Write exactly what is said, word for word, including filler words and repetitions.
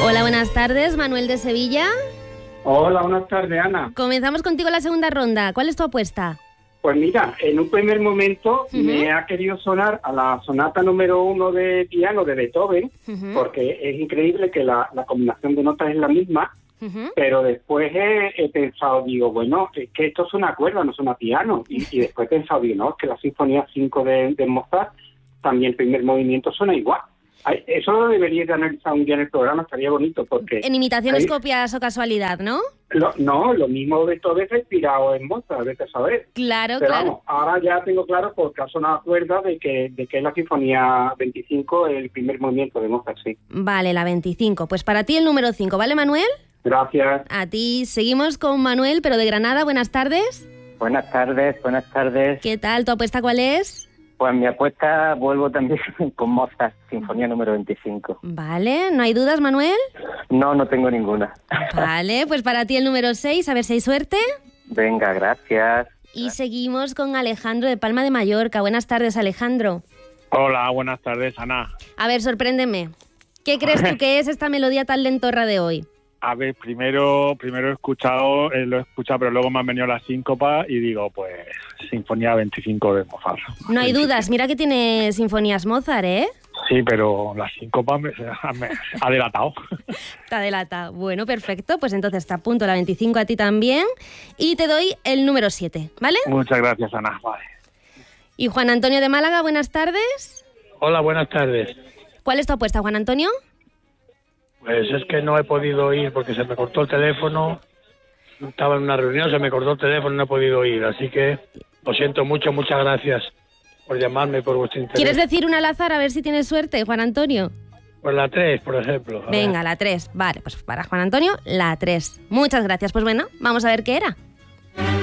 Hola, buenas tardes, Manuel de Sevilla. Hola, buenas tardes, Ana. Comenzamos contigo la segunda ronda. ¿Cuál es tu apuesta? Pues mira, en un primer momento Uh-huh. me ha querido sonar a la sonata número uno de piano de Beethoven, Uh-huh. porque es increíble que la, la combinación de notas es la misma, Uh-huh. pero después he, he pensado, digo, bueno, es que esto es una cuerda, no es una piano. Y, y después he pensado, digo, no, es que la Sinfonía cinco de, de Mozart, también el primer movimiento suena igual. Ay, eso lo debería de analizar un día en el programa, estaría bonito, porque... En imitaciones, ahí- copias o casualidad, ¿no? Lo, no, lo mismo Beethoven respirado en Mozart, vete a saber. Claro, Pero claro. vamos, ahora ya tengo claro, porque ha sonado cuerda, de que, de que es la Sinfonía veinticinco, el primer movimiento de Mozart, sí. Vale, la veinticinco. Pues para ti el número cinco, ¿vale, Manuel? Gracias. A ti. Seguimos con Manuel, pero de Granada. Buenas tardes. Buenas tardes, buenas tardes. ¿Qué tal? ¿Tu apuesta cuál es? Pues mi apuesta, vuelvo también con Mozart, Sinfonía número veinticinco. Vale, ¿no hay dudas, Manuel? No, no tengo ninguna. Vale, pues para ti el número seis, a ver si hay suerte. Venga, gracias. Y seguimos con Alejandro de Palma de Mallorca. Buenas tardes, Alejandro. Hola, buenas tardes, Ana. A ver, sorpréndeme. ¿Qué crees tú que es esta melodía tan lentorra de hoy? A ver, primero primero he escuchado, eh, lo he escuchado, pero luego me han venido las síncopas y digo, pues, Sinfonía veinticinco de Mozart. No hay dudas, mira que tiene sinfonías Mozart, ¿eh? Sí, pero las síncopas me, me ha delatado. Te delata. Bueno, perfecto, pues entonces te apunto la veinticinco a ti también y te doy el número siete, ¿vale? Muchas gracias, Ana. Vale. Y Juan Antonio de Málaga, buenas tardes. Hola, buenas tardes. ¿Cuál es tu apuesta, Juan Antonio? Pues es que no he podido ir porque se me cortó el teléfono. Estaba en una reunión, se me cortó el teléfono y no he podido ir. Así que lo siento mucho, muchas gracias por llamarme, por vuestro interés. ¿Quieres decir una al azar a ver si tienes suerte, Juan Antonio? Pues la tres, por ejemplo. A Venga, ver. la tres. Vale, pues para Juan Antonio, la tres. Muchas gracias. Pues bueno, vamos a ver qué era.